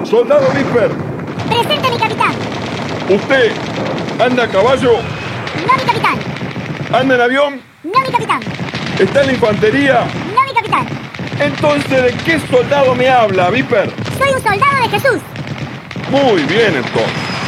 Soldado Viper, Presente, mi capitán. ¿usted anda a caballo? No, mi capitán. ¿Anda en avión? No, mi capitán. ¿Está en la infantería? No, mi capitán. Entonces, ¿de qué soldado me habla, Viper? Soy un soldado de Jesús. Muy bien, entonces.